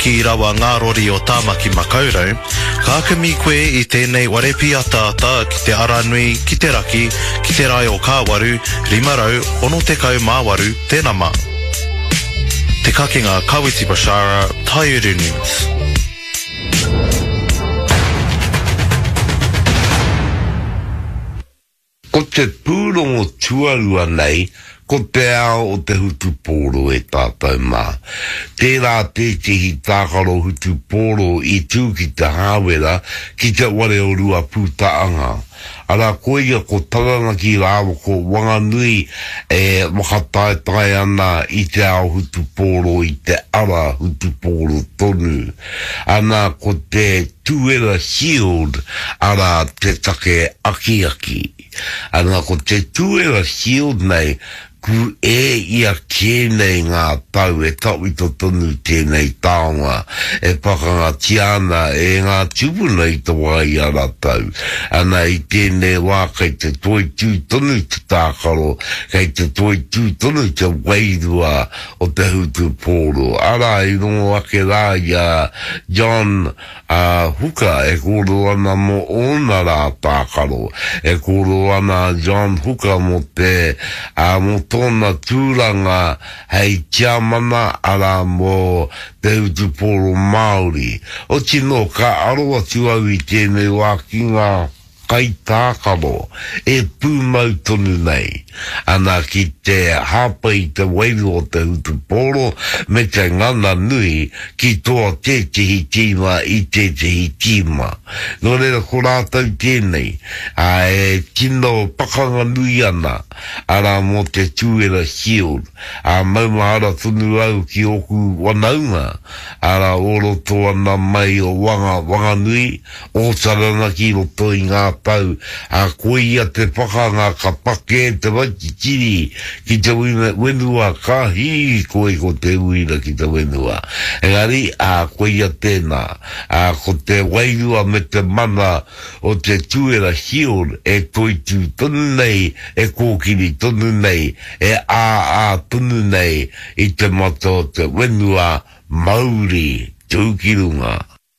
ki rawa ngā rori o Tāmaki Makaurau, ka akami koe I tēnei warepi ata ki te aranui, ki te raki, ki te rai o kāwaru, 568 māwaru, tēnā mā. Te kakinga Kawiti Bashara, Taiuru News. Ko te pūrongo tuarua nei, ko te ao o te hutu pōro e tātou mā. Tērā te tehi tākaro hutu pōro I tū ki te hāwera ki te ware o rua pūtaanga. Ara koia ko taranaki rāwa ko Wanganui e makataetai ana I te ao hutu pōro I te ara hutu pōro tonu. Ana ko te Tuera Shield ara te take aki. Ana ko te Tuera Shield nei ku ia kēnei ngā tau e tawito tonu tēnei taonga e pakanga tiana e ngā tupuna I te wai ara tau. Ana I tēnei wā kei te toi tū tonu te tākaro, kei te toi tū tonu te wairua o te hutu pōro. Ara I rongo ake rā ia John Hooker e kōro ana mo ona rā tākaro. E kōro ana John Hooker mo te mo tōna tūranga hei tiamana ara mo te hutu pōro Māori. O tino ka aroa tuau I tēnei wākinga kai tākaro e pūmau tonu nei. Ana ki te hapa I te wairu o te hutu pōro me te ngana nui ki toa te tehi tīma I te tehi tīma. Nō reira ko rātau tēnei e tino pakanga nui ana ara mo te Tuera Shield maumahara tonu au ki oku wanaunga ara oro toana mai o Wanganui o Taranaki roto I ngā pau koia te pakanga ka pake te waititiri ki te wenua ka hi koe ko te uira ki te wenua. Engari koia tēnā ko te wairua me te mana o te Tuera Shield e toitu tonu nei e kōkiri tonu nei e tonu nei I te mato te wenua Māori tūkirunga.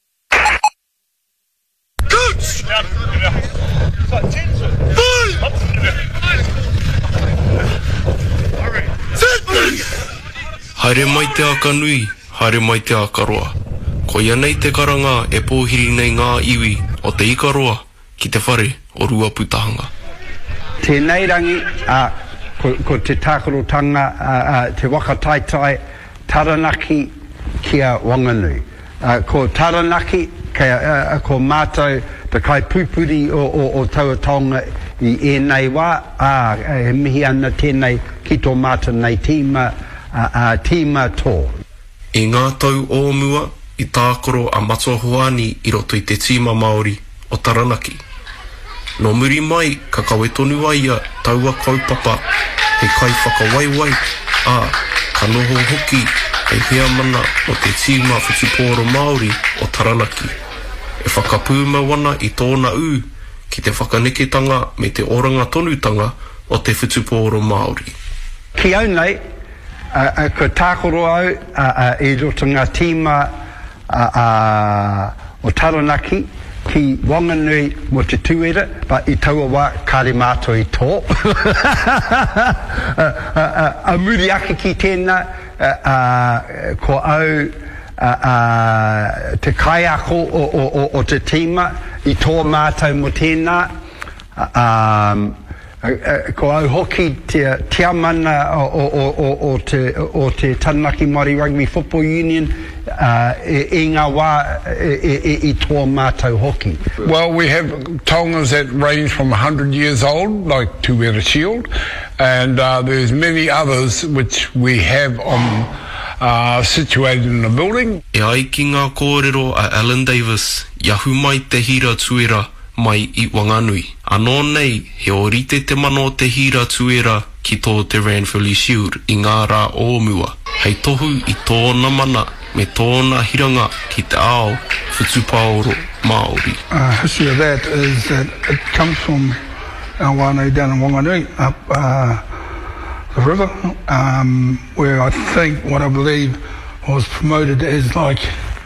Haere mai te aka nui, haere mai te aka roa. Ko ia nei te karanga e pōhiri nei ngā iwi o te ikaroa ki te whare o rua putahanga. Tēnei rangi, ko te tākarotanga, te wakataitai, Taranaki kia Wanganui. Ko Taranaki, ko mātou te kai pūpuri o tauatonga I enei wā, he mihi ana tēnei ki tō mātou nei tīma tō. I ngā tau ōmua, I tākoro a Matohoani I roto I te tīma Māori o Taranaki. No muri mai, ka kawe tonu aia taua kaupapa, he kai whakawaiwai, ka noho hoki, he hea mana o te tīma whutupōro Māori o Taranaki. E whakapūma wana I tōna ū, ki te whakaneketanga me te oranga tonutanga o te whutupōro Māori. Ki au nei, ko tākoro au I roto ngā tīma o Taranaki, ki Wanganui mo te Tuera, pa I taua wā kāre mātou I tō. A muri ake ki tēnā, ko au te kaiako o te tīma I tō mātou mo tēnā. Ko au hoki te tiamana o te Taranaki Māori Rugby Football Union I ngā wā I tō mātou hoki. Well, we have tongas that range from 100 years old, like Tuera Shield, and there's many others which we have on situated in the building. E ai ki ngā kōrero a Alan Davis, yahu mai te hira tuera mai I Wanganui. Anō nei, he orite te mano te hira tuera ki tō te Ranfurly Shield I ngā rā ōmua. Hei tohu I tōna mana me tōna hiranga ki te ao whutupāoro Māori. History of that is that it comes from our wānau down in Wanganui, up the river, where I think, what I believe, was promoted as like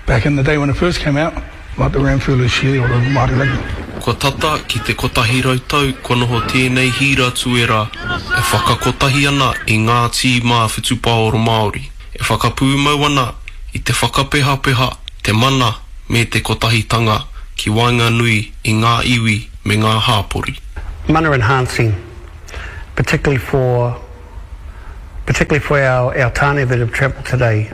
back in the day when it first came out, like the Ranfurly Shiri or the Māori Lagi. Ko tata ki te kotahi rautau, ko noho tēnei hira tuera, e whakakotahi ana I ngā tīmā whutupāoro Māori. E whakapūmau ana I te whakapeha-peha, te mana me te kotahitanga ki wainga nui I ngā iwi me ngā hāpori. Mana enhancing, particularly for our tāne that have travelled today.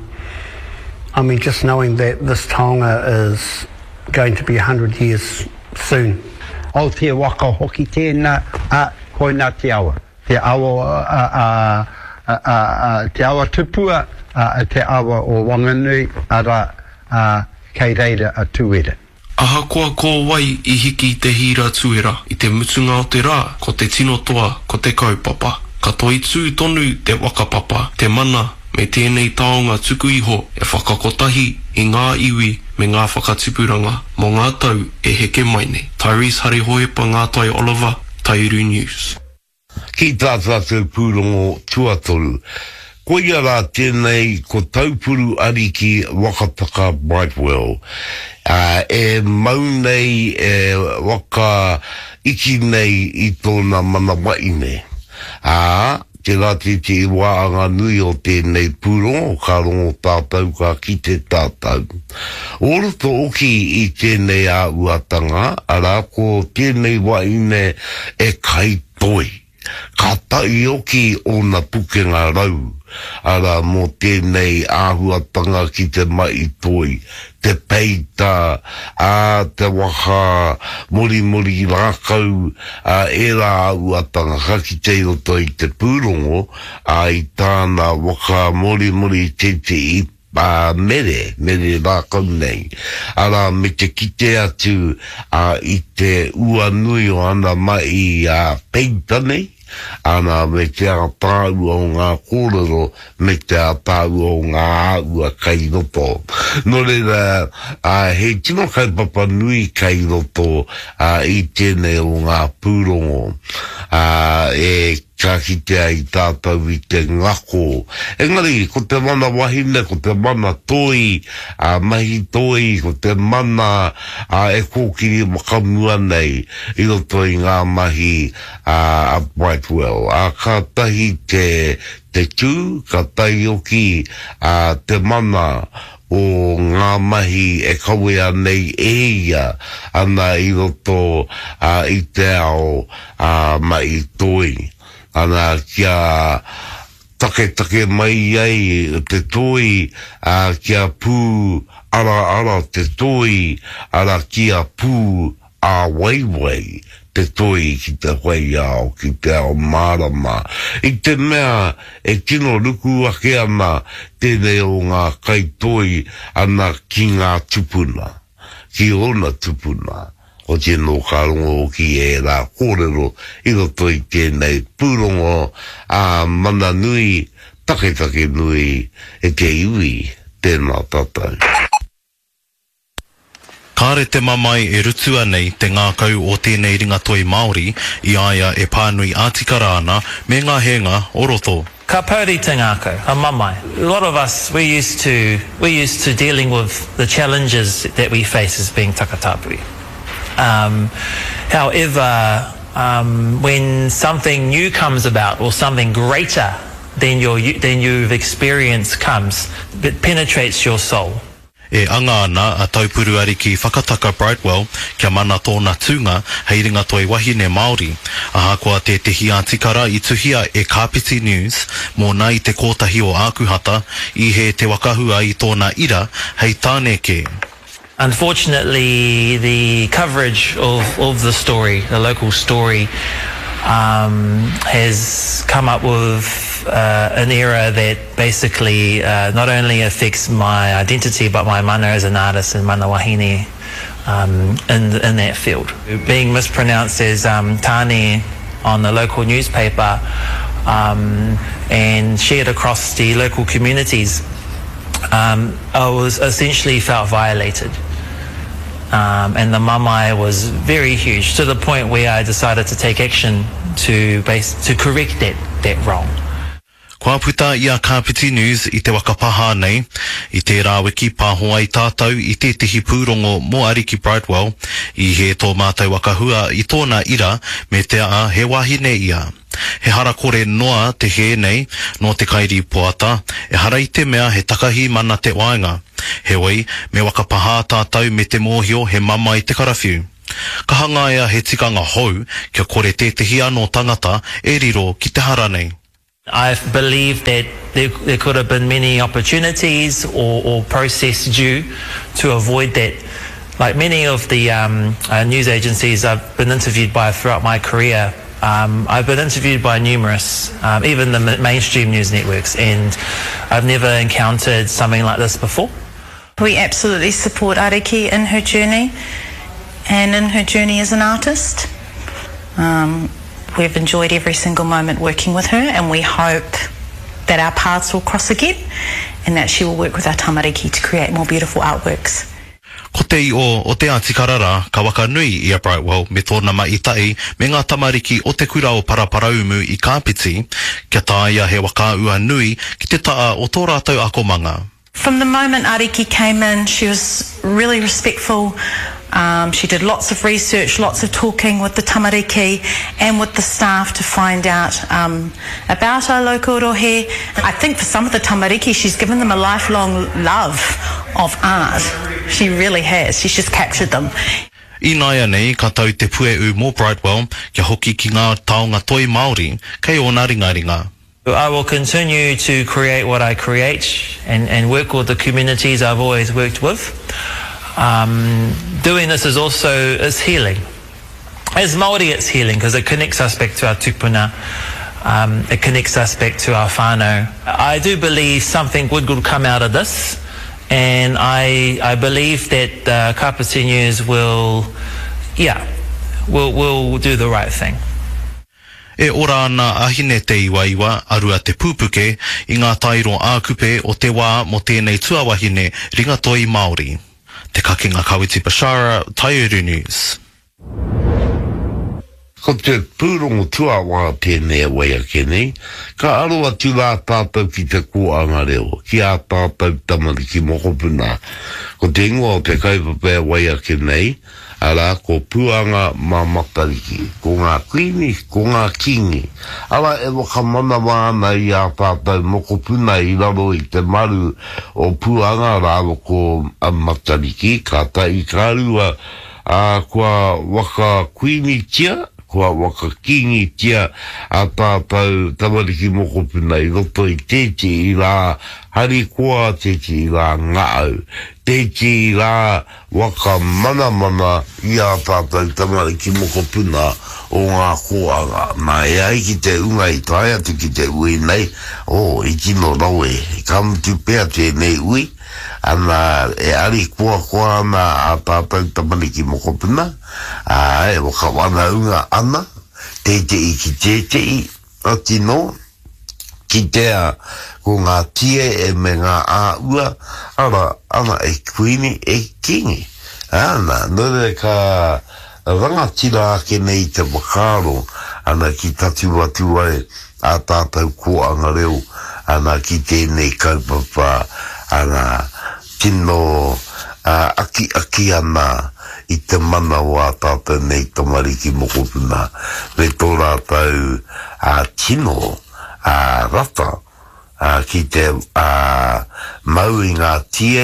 I mean, just knowing that this taonga is going to be 100 years soon. O te waka hoki tēnā a koina te awa. Te awa te awa tupua, te awa o Wanganui, ara kei reira a tuera. Ahakoa ko wai I hiki te hira tuera, I te mutunga o te rā, ko te tino toa, ko te kaupapa. Ka toi tū tonu te wakapapa, te mana me tēnei taonga tuku iho e whakakotahi I ngā iwi me ngā whakatipuranga mo ngā tau e heke mai nei. Tyrese Harehoepa Ngātai Oliver, Tairu News. Ki tātā te pūrongo tuatoru. Ko ia rā tēnei ko taupuru ariki wakataka Brightwell. E mau nei e waka iki nei I tōna mana wai nei. Te rati te wāanga nui o tēnei pūrongo, ka rongo tātou ka ki te tātou. Oroto oki I tēnei a uatanga, ara ko tēnei waine e kai toi. Ka tai oki o na pukenga rau, ara mo tēnei āhuatanga ki te mai toi, te peita, te waka, mori rākau, e rā āhuatanga, ka ki te roto I te pūrongo, I tāna waka mori te mere rākau nei. Ara me te kite atu I te ua nui o ana mai peita nei, ana me te atāu o ngā kōrero, me te atāu o ngā āua kai roto. No reira, he tino kaupapa nui kai roto I tēnei o ngā pūrongo. E ka kite ai tātou I te ngako. Engari, ko te mana wahine, ko te mana toi, mahi toi, ko te mana e kōkiri wakamua nei, I roto I ngā mahi a Brightwell. Ka tahi te tū, ka tahi oki te mana o ngā mahi e kawea nei ia ana I roto I te ao mai toi. Ana kia take mai ai te toi kia pū ara te toi ara kia pū a waiwai te toi ki te wai ao ki te ao marama. I te mea e tino ruku ake ana tēnei o ngā kai toi ana ki ngā tupuna. Ki ona tupuna. O tēnō kārongo ki e rā kōrero I roto I tēnei pūrongo mana nui, take nui e te iwi tēnā tātou. Kāre te mamai e rutua nei te ngākau o tēnei ringatoi Māori I aia e pānui ātikara ana me ngā henga o roto. Ka pauri te ngākau, a mamai. A lot of us, we're used to dealing with the challenges that we face as being takatapui. However, when something new comes about or something greater than you've experienced comes, it penetrates your soul. E anga ana a taupuru ariki whakataka Brightwell kia mana tōna tūnga hei ringatoi wahine Māori. Ahakoa te tehi ātikara I tuhia e Kapiti News mō nā I te kōtahi o ākuhata I he te wakahua I tōna ira hei tāneke. Unfortunately, the coverage of the story, the local story, has come up with an era that basically not only affects my identity but my mana as an artist and mana wahine in that field. Being mispronounced as Tāne on the local newspaper and shared across the local communities, I was essentially felt violated. And the mamai was very huge, to the point where I decided to take action to correct that wrong. Kua puta ia Kapiti News I te wakapaha nei, I te rāwiki pāhoa I tātou I te tihi pūrongo mō Ariki Brightwell, I he tō mātou wakahua I tōna ira me te a he wahine ia. He hara kore noa te he nei, no te kairi poata, e hara I te mea he takahi mana te waenga. He wei, me wakapaha tātou me te mōhio he mama I te karawhiu. Ka hanga ea he tikanga hou, kia kore tetehi anō tangata e riro ki te hara nei. I believe that there could have been many opportunities or process due to avoid that. Like many of the news agencies I've been interviewed by throughout my career, I've been interviewed by numerous, even the mainstream news networks, and I've never encountered something like this before. We absolutely support Ariki in her journey and in her journey as an artist. We've enjoyed every single moment working with her, and we hope that our paths will cross again and that she will work with our tamariki to create more beautiful artworks. Ko te I o te atikarara, ka waka nui I Brightwell me tōna maitai me ngā tamariki o te kura o paraparaumu I Kapiti, kia tāia he waka ua nui ki te taa o tō rātou akomanga. From the moment Ariki came in, she was really respectful. She did lots of research, lots of talking with the tamariki and with the staff to find out about our local rohe. I think for some of the tamariki, she's given them a lifelong love of art. She really has. She's just captured them. I naia nei, ka tau te pue u mō Brightwell, kia hoki ki ngā taonga toi Māori, kei o nā ringa. I will continue to create what I create and work with the communities I've always worked with. Doing this is healing. As Māori, it's healing because it connects us back to our tupuna. It connects us back to our whānau. I do believe something good will come out of this, and I believe that Kapiti News will do the right thing. E ora ana ahine te iwaiwa arua te pūpuke I ngā tairo ākupe o te wā mo tēnei tuawahine ringatoi Māori. Te kakinga Kawiti Bashara, Taiuru News. Ko te pūrongo tuawa tēnei wai ake nei, ka aroa tu rā tātou ki te kōanga reo, ki a tātou tamariki mokopuna. Ko te ingoa o te kaupapea wai ake nei, ala ko puanga mamatariki, ko ngā kuini, ko ngā kingi. Ala e waka mana wāna I a tātou mokopuna I raro I te maru o puanga rāwo ko matariki, ka tai kārua kua waka kuini tia, kua waka kingi tia a tātou tamariki mokopuna I roto I tete I rā hari koa tete I rā ngāu. Tete I rā waka mana I a tātou tamariki mokopuna o ngā koanga. Nā e ai ki te unga I tai atu ki te ui nei, I tino raue, kam tu pēr tēnei ui, ana e ari koa ana a tātou tamariki mokopuna, e waka wana unga ana, tete I ki tete I, a tino, ki tea ko ngā tie e me ngā āua, ana e kuini e kingi. Ana, nore ka rangatira ake nei te wakaro, ana ki tatu atu ai a tātou koanga reo, ana ki tēnei kaupapa, ana tino aki ana I te mana o a tātou nei tamariki mokopuna, me tō rātou tino, rata, ki te mau I ngā tie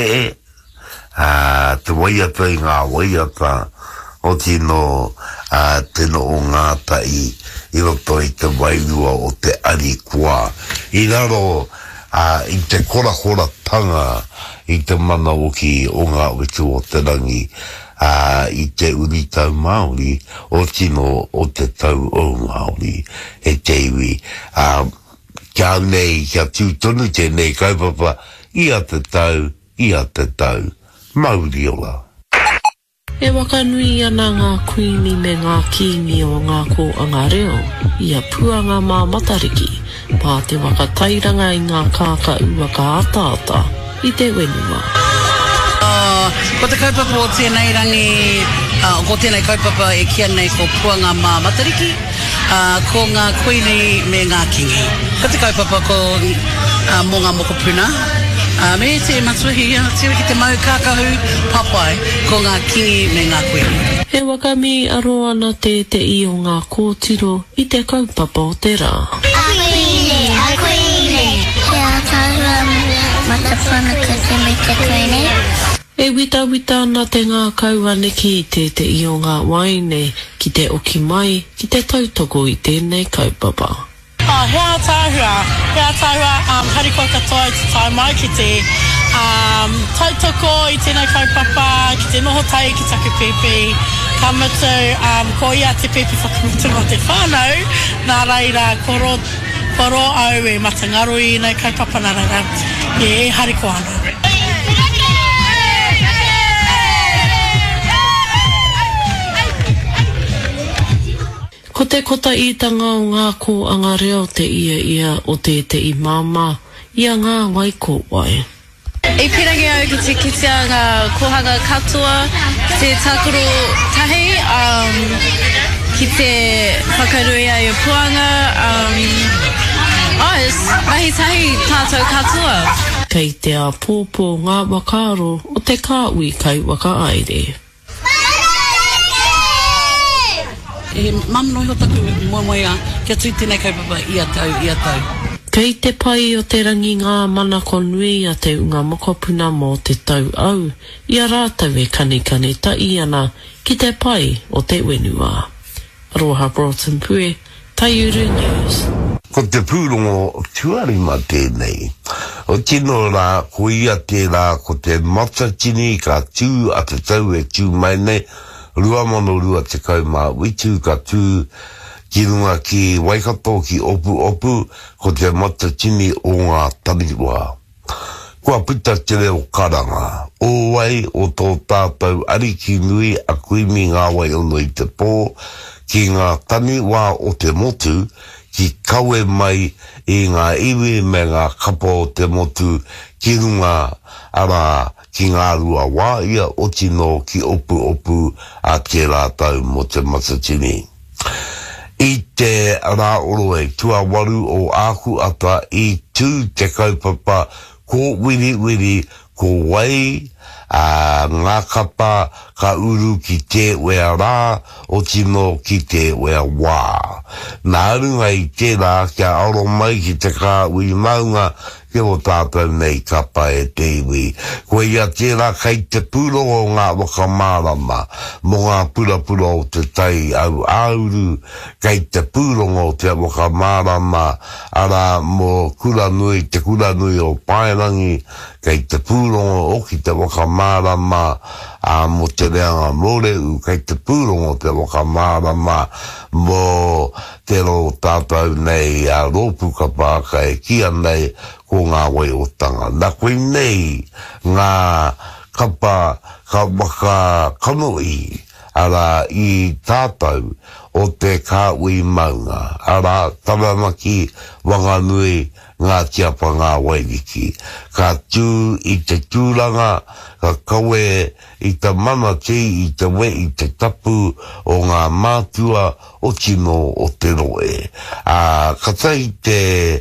te waiata I ngā waiata, o tino o ngā tai I roto I te wairua o te ari kua. I raro I te kora tanga I te mana oki o ngā wetu o te rangi, I te uri tau Māori, o tino o te tau o Māori, e te iwi. Kia nei, kia tūtonu tēnei kaupapa, ia te tau, Māori ola. E wakanui ana ngā kuini me ngā kingi o ngā kōanga reo, ia puanga mā matariki, pā te wakatairanga I ngā kāka ua ka ata I te wenua. Ko te kaupapa o tēnei rangi, ko tēnei kaupapa e kia nei ko Puanga mā Matariki, ko ngā koini me ngā kingi. Ko te kaupapa ko mō ngā mokopuna. Me te matuhi, te ki te mau kākahu, papai, ko ngā kingi me ngā koini. He wakami aro ana te i o ngā kōtiro i te kaupapa o te rā. A koine. Te ataura matapana te me te koine. E wita ana te ngā kauaneki i te i o ngā waine ki te oki mai ki te tautoko i tēnei kaupapa. Hea tāhua, hariko katoa i te tai mai ki te tautoko i tēnei kaupapa, ki te noho tai ki taku pepe, ka mutu, ko ia te pepe whakamutu no te whānau, nā reira, koro au e matangaru i nei kaupapa nā reira, e hariko ana. Ko te kota i tanga o ngā kōanga reo te ia o te i māma, ia ngā waiko wai. E pirangi au ki te kitea ngā kohanga katoa, ki te tākoro tahi, ki te whakarui ai o Puanga, mahi tahi tātou katoa. Kei te a pōpō ngā wakaro o te kāui kai wakaaere. E mamno ho taku moia kia tui tēnei kaupapa ia tau. Kei te pai o te rangi ngā mana konui a te unga mokopuna mō te tau au, ia rātau e kani ta i ana ki te pai o te wenua. Roha Broughton Pue, Taiuru News. Ko te pūrongo tuari ma tēnei. O tino rā, ko ia tērā, ko te matatini ka tū a te tau e tū mai nei, rua mono rua te kaumā witu ka tū ki runga ki Waikato ki opu ko te matatini o ngā taniwa. Kua pita te reo karanga. O wai o tō tātou ariki nui a kuimi ngā wai ono i te pō ki ngā taniwa o te motu ki kawe mai i ngā iwi me ngā kapa o te motu ki runga ara ki ngā rua wā ia o tino ki opu a te rātau mo te matatini. I te rā oro e tua waru o āku ata i tū te kaupapa ko wiri ko wai ngā kapa ka uru ki te wea rā o tino ki te wea wā. Nā runga i te rā kia aro mai ki te kā ui maunga ke o tātou nei kapa e te iwi. Ko ia tērā kei te puro o ngā wakamārama, mo ngā pura o te tai au auru, kei te puro o te wakamārama, ara mo te kura nui o Paerangi, kei te puro o ki te wakamārama, mo te reanga moreu, kei te puro o te wakamārama, mo te ro tātou nei a rōpu kapaka e kia nei, ko ngā wai o tanga. Nā koe nei ngā kapa ka waka kanoi ara i tātou o te kāui maunga. Ara taramaki wanganui ngā tiapa ngā wairiki. Ka tū i te tūranga, ka kawe i te manati, i te we, i te tapu o ngā mātua o tino o te roe. Ka tai te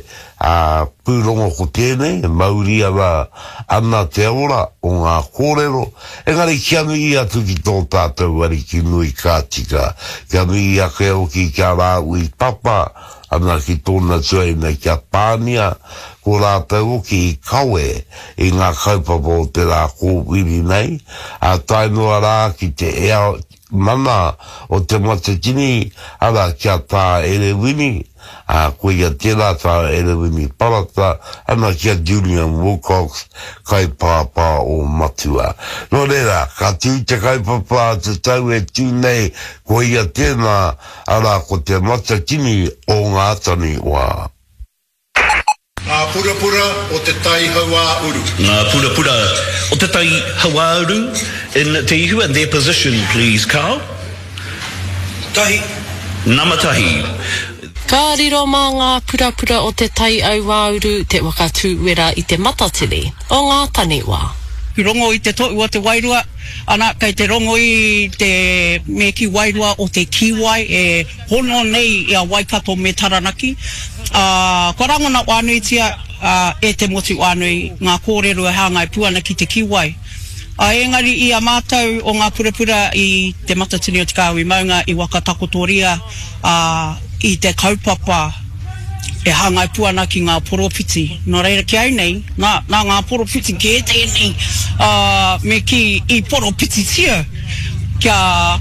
pūrongo ko tēnei, mauri ara ana te ora o ngā kōrero. Engari kia nui atu ki tō tātou ariki nui kātika. Kia nui ake o ki kia rā ui papa, ana ki tōna tue nei kia pānia, ko rātau ki i kawe i ngā kaupapa o te rā kōwiri nei, a tainua rā ki te ea mana o te matatini, ara kia tā ere wini, ko ia tērā tā ere wini parata, ana kia Julian Wilcox, kai pāpā o matua. No reira, ka tū te kaupapa te tau e tū nei, ko ia tēnā, ara ko te matatini o ngā tani wā. Ngā pura o te tai haua uru. Ngā pura o te tai haua uru. In te ihu and their position, please, Carl. Tahi. Namatahi. Ka riro mā ngā pura o te tai au wāuru te wakatū wera i te matatini o ngā taniwa. ki rongo I te toʻu o te wairua, ana kei te rongo I te me ki wairua o te kiwai e hono nei I a Waikato me Taranaki. Ko rangona wānuitia e te moti wānui ngā kōrero e hāngai puana ki te kiwai. Engari I a mātou o ngā purapura I te matatini o te kāhui maunga I waka takotoria I te kaupapa e hāngai puana ki ngā poropiti. Nō reira ki au nei, nā ngā poropiti ki e tēnei me ki I poropiti tia kia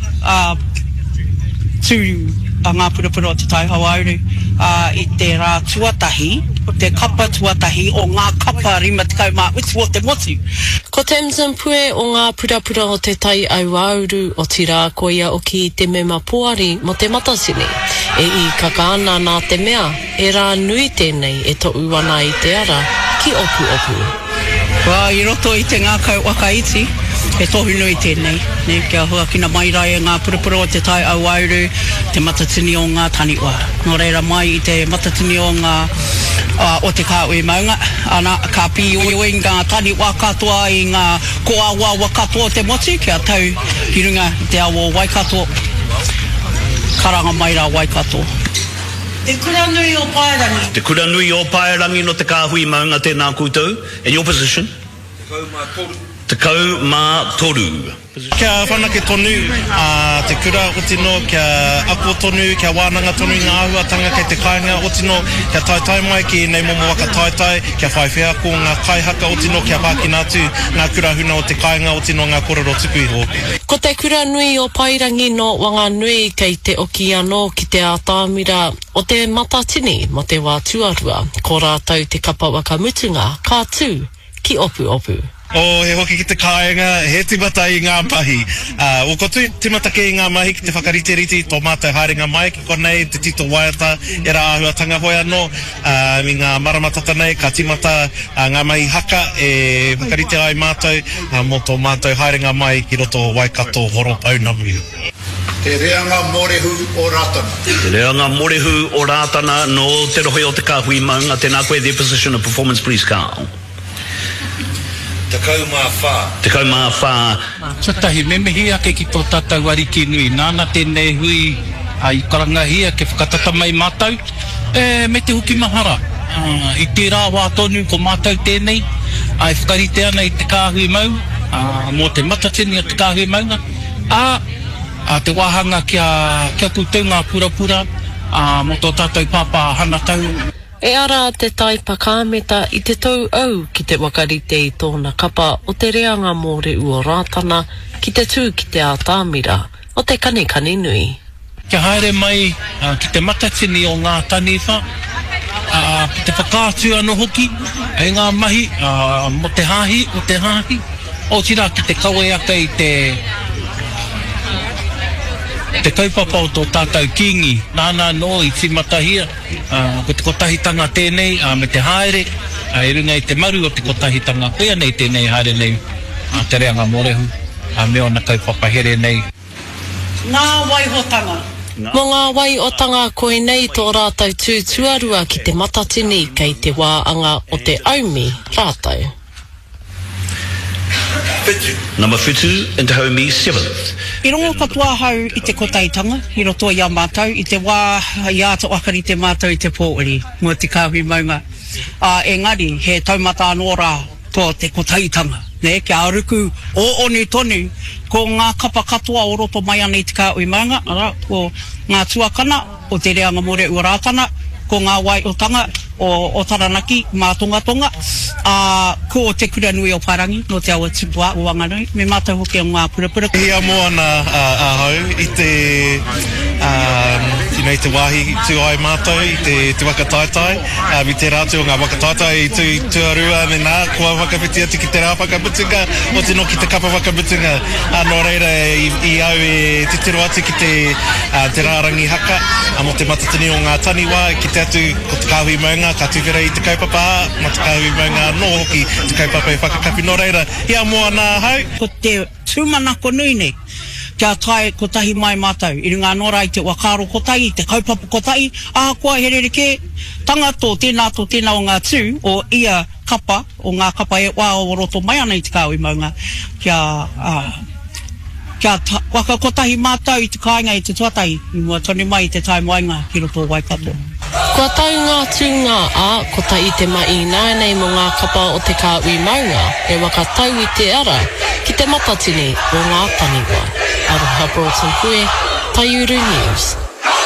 tū ngā purapura o te tai Hawaii I te rā tuatahi, o te kapa tuatahi o ngā kapa rima te kaumā uti o te motu. Ko Tamsin Pue o ngā purapura o te tai Auauru o tira koia o ki te mema poari mo te matasini. E I kakaana nā te mea, e rā nui tēnei e toʻu ana I te ara ki opu opu. I roto I te ngā kau wakaiti, e tohu nui tēnei. Kia hua kina mai rai ngā purapura o te tai Auauru, te matatini o ngā taniwa. Nō reira mai I te matatini o ngā o te kāui maunga, ana ka pi oi ngā taniwa katoa I ngā koawa katoa o te motu, kia tau ki runga te awo Waikato, karanga mai rā Waikato. Te kuranui o Paerangi. Te kuranui o Paerangi no te kāhui maunga tēnā koutou. And your position? Te kau mā toru. Kia whanake tonu, te kura o tino, kia ako tonu, kia wānanga tonu ngā ahuatanga kei te kāinga o tino, kia taitai mai ki nei momo waka taitai, kia whaiwhea ko ngā kaihaka o tino, kia pākina atu ngā kura huna o te kāinga o tino ngā kororo tuku iho. Ko te kura nui o Pairangi no Wanganui kei te oki anō ki te ātāmira o te matatini mo te wā tuarua, ko rātou te kapa wakamutunga, kā tū, ki opu opu. He hoki ki te kāinga, he timata I ngā pahi. O ko timata ke I ngā mahi ki te whakariteriti, tō mātou haringa mai ki konei, te tito waiata, e rā ahuatanga hoi anō, mi ngā maramatata nei, ka timata ngā mahi haka, e whakarite ai mātou, mō tō mātou haringa mai ki roto Waikato horo paunamu. Te reanga morehu o Rātana. Te reanga morehu o Rātana no te rohe o te kāhui maunga, tēnā koe their position of performance, please, Carl. Te kau mā whā. Te kau mā whā. Satahi, me mehi ake ki tō tātou ariki nui. Nāna tēnei hui ai karangahia ke whakatata mai mātou. Me te huki mahara. I te rā wā tonu ko mātou tēnei. Ai whakarite ana I te kāhui mau. Mō te matatini o te kāhui maunga. Te wāhanga kia koutou ngā purapura. Mō tō tātou pāpā hana tau. E ara te tai pakameta I te tau au ki te wakarite I tōna kapa o te reanga mōreu o Rātana ki te tū ki te ātāmira o te kani nui. Kia haere mai ki te matatini o ngā taniwha, ki te whakātu anō hoki, e ngā mahi, mo te hāhi, o tira ki te kawe aka I te kaupapa o tō tātou kingi, nāna no I timatahia, ko te kotahitanga tēnei, me te haere, e runga I te maru o te kotahitanga, koia nei tēnei haere nei, te reanga morehu, me ona kaupapa here nei. Ngā waihotanga. Mo ngā waiotanga koe nei tō rātou tūtuarua ki te matatini kei te wāanga o te aumi rātou. Number 52 and Tahomie 7th. I rongo katoa hau I te kotaitanga, I roto I a mātou, I te wā I āta wakari te mātou I te pōuri, mo te kāhui maunga. Engari, he taumata anō rā tō te kotaitanga. Ne, kia aruku o onu tonu, ko ngā kapa katoa o roto mai ana I te kāhui maunga, ko ngā tuakana o te reanga mōreu o Rātana, ko ngā waiotanga o Taranaki, mā tonga, ko te kuranui o Parangi, no te awa tupua o Wanganui, me mātou hoki o ngā purapura. Hia mō ana ahau, I te wāhi tū ai mātou, I te wakataitai, mi te rātu o ngā wakataitai I tuarua, me nā, kua whakawhitia ki te rā whakamutunga, o te no ki te kapa whakamutunga, nō reira I au e titiro atu ki te rārangi haka, mo te matatini o ngā taniwa, ki te atu ko te kāhui maunga, ka tuwhera I te kaupapa, ma te kāhui maunga no hoki, te kaupapa I whakakapi nō reira. Hia mō ana hau. Ko te tūmanako nui nei, kia tai ko tahi mai mātou, I runga nora I te wakaro kotai, te kaupapa kotai, koa herereke, tangato tēnā o ngā tū, o ia kapa, o ngā kapa e wā o roto mai ana i te kāui maunga, kia waka kotahi mātau i te kāinga i te tuatai, i mua tonu mai i te tai moainga ki roto Waikato. Kua tau ngā tūnga kota i te mai nei mo ngā kapa o te kāui maunga, e waka tau i te ara, ki te matatini o ngā taniwa. Aroha Broughton Hue, Tai Uru News.